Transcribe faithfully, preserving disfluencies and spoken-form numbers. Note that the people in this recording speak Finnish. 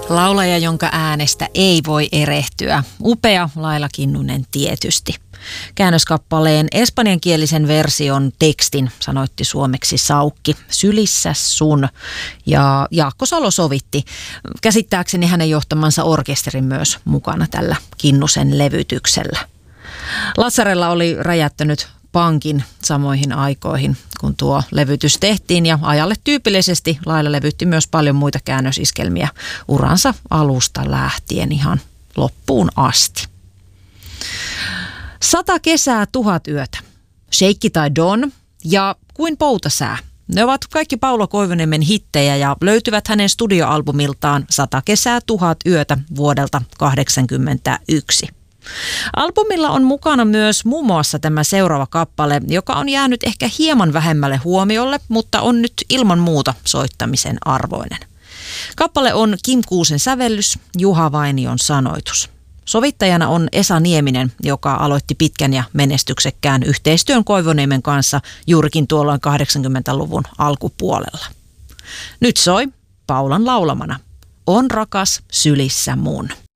Laulaja, jonka äänestä ei voi erehtyä. Upea Laila Kinnunen tietysti. Käännöskappaleen espanjankielisen version tekstin sanoitti suomeksi Saukki Sylissä sun, ja Jaakko Salo sovitti. Käsittääkseni hänen johtamansa orkesterin myös mukana tällä Kinnusen levytyksellä. Lazzarella oli räjättänyt pankin samoihin aikoihin, kun tuo levytys tehtiin, ja ajalle tyypillisesti Laila levytti myös paljon muita käännösiskelmiä uransa alusta lähtien ihan loppuun asti. Sata kesää, tuhat yötä, Sheikki tai Don ja Kuin poutasää. Ne ovat kaikki Paula Koivuniemen hittejä ja löytyvät hänen studioalbumiltaan Sata kesää, tuhat yötä vuodelta kahdeksankymmentäyksi. Albumilla on mukana myös muun muassa tämä seuraava kappale, joka on jäänyt ehkä hieman vähemmälle huomiolle, mutta on nyt ilman muuta soittamisen arvoinen. Kappale on Kim Kuusen sävellys, Juha Vainion sanoitus. Sovittajana on Esa Nieminen, joka aloitti pitkän ja menestyksekkään yhteistyön Koivuniemen kanssa juurikin tuolloin kahdeksankymmentäluvun alkupuolella. Nyt soi Paulan laulamana On rakas sylissä mun.